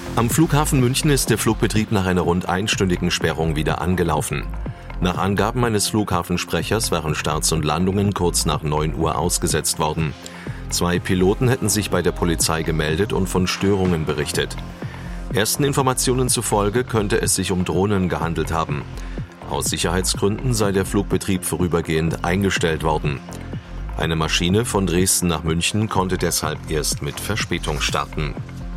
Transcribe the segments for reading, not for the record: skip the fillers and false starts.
Am Flughafen München ist der Flugbetrieb nach einer rund einstündigen Sperrung wieder angelaufen. Nach Angaben eines Flughafensprechers waren Starts und Landungen kurz nach 9 Uhr ausgesetzt worden. 2 Piloten hätten sich bei der Polizei gemeldet und von Störungen berichtet. Ersten Informationen zufolge könnte es sich um Drohnen gehandelt haben. Aus Sicherheitsgründen sei der Flugbetrieb vorübergehend eingestellt worden. Eine Maschine von Dresden nach München konnte deshalb erst mit Verspätung starten.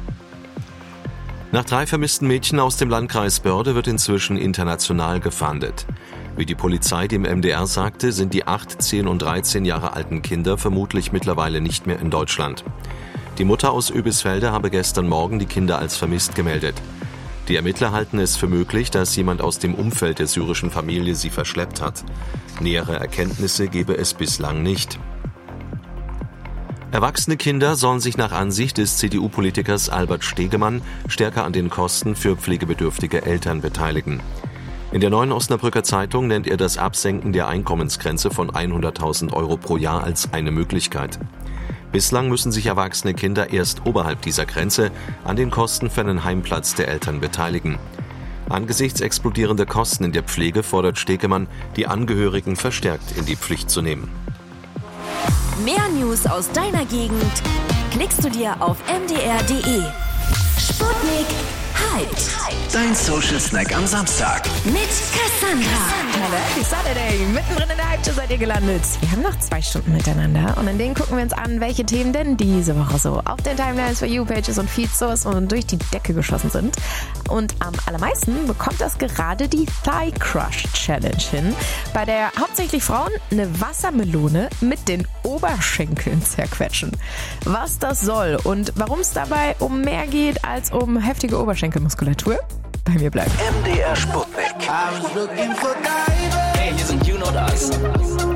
Nach 3 vermissten Mädchen aus dem Landkreis Börde wird inzwischen international gefahndet. Wie die Polizei dem MDR sagte, sind die 8, 10 und 13 Jahre alten Kinder vermutlich mittlerweile nicht mehr in Deutschland. Die Mutter aus Oebisfelde habe gestern Morgen die Kinder als vermisst gemeldet. Die Ermittler halten es für möglich, dass jemand aus dem Umfeld der syrischen Familie sie verschleppt hat. Nähere Erkenntnisse gebe es bislang nicht. Erwachsene Kinder sollen sich nach Ansicht des CDU-Politikers Albert Stegemann stärker an den Kosten für pflegebedürftige Eltern beteiligen. In der Neuen Osnabrücker Zeitung nennt er das Absenken der Einkommensgrenze von 100.000 € pro Jahr als eine Möglichkeit. Bislang müssen sich erwachsene Kinder erst oberhalb dieser Grenze an den Kosten für einen Heimplatz der Eltern beteiligen. Angesichts explodierender Kosten in der Pflege fordert Stegemann, die Angehörigen verstärkt in die Pflicht zu nehmen. Mehr News aus deiner Gegend klickst du dir auf mdr.de. Sputnik Hyped. Dein Social Snack am Samstag. Mit Cassandra. Hallo, Happy Saturday. Mittendrin in der Hype-Show seid ihr gelandet. Wir haben noch 2 Stunden miteinander und in denen gucken wir uns an, welche Themen denn diese Woche so auf den Timelines, For You-Pages und Feeds sowas und durch die Decke geschossen sind. Und am allermeisten bekommt das gerade die Thigh Crush Challenge hin, bei der hauptsächlich Frauen eine Wassermelone mit den Oberschenkeln zerquetschen. Was das soll und warum es dabei um mehr geht als um heftige Oberschenkelmuskulatur, bei mir bleibt. MDR Sputnik. I was looking for guidance.